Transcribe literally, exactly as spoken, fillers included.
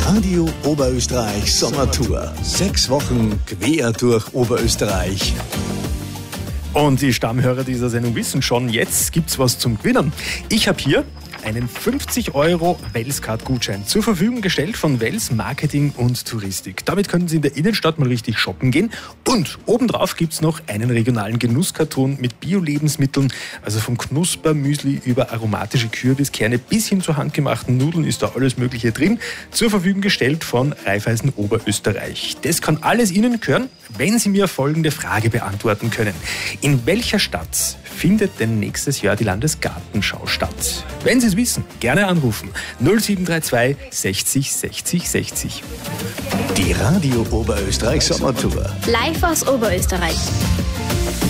Radio Oberösterreich Sommertour. Sechs Wochen quer durch Oberösterreich. Und die Stammhörer dieser Sendung wissen schon, jetzt gibt's was zum Gewinnen. Ich habe hier einen fünfzig Euro Wellscard-Gutschein zur Verfügung gestellt von Wells Marketing und Touristik. Damit können Sie in der Innenstadt mal richtig shoppen gehen. Und obendrauf gibt's noch einen regionalen Genusskarton mit Bio-Lebensmitteln, also vom Knuspermüsli über aromatische Kürbiskerne bis hin zu handgemachten Nudeln ist da alles Mögliche drin. Zur Verfügung gestellt von Raiffeisen Oberösterreich. Das kann alles Ihnen gehören, wenn Sie mir folgende Frage beantworten können. In welcher Stadt findet denn nächstes Jahr die Landesgartenschau statt? Wenn Sie es wissen, gerne anrufen. null sieben drei zwei sechzig sechzig sechzig. Die Radio Oberösterreich Sommertour. Live aus Oberösterreich.